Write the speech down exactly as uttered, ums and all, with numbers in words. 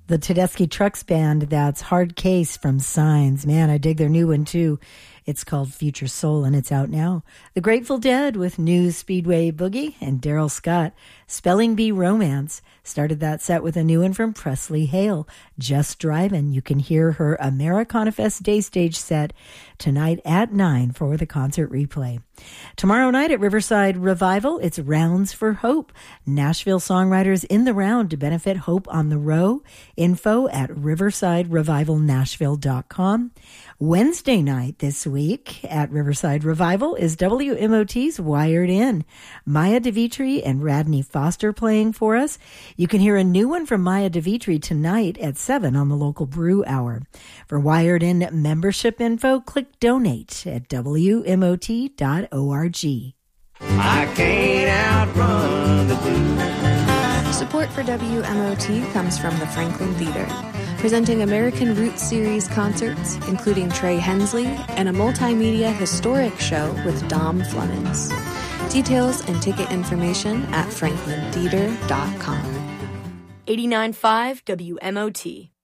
The Tedeschi Trucks Band, that's Hard Case from Signs. Man, I dig their new one too. It's called Future Soul, and it's out now. The Grateful Dead with New Speedway Boogie, and Daryl Scott, Spelling Bee Romance, started that set with a new one from Presley Hale, Just Drivin'. You can hear her Americana Fest Day Stage set tonight at nine for the concert replay. Tomorrow night at Riverside Revival, it's Rounds for Hope. Nashville songwriters in the round to benefit Hope on the Row. Info at riverside revival nashville dot com. Wednesday night this week at Riverside Revival is W M O T's Wired In. Maya DeVitri and Radney Foster playing for us. You can hear a new one from Maya DeVitri tonight at seven on the local Brew Hour. For Wired In membership info, click donate at W M O T dot org. I can't outrun the blues. Support for W M O T comes from the Franklin Theater, presenting American Roots Series concerts, including Trey Hensley, and a multimedia historic show with Dom Flemings. Details and ticket information at franklin theater dot com. eighty-nine point five W M O T.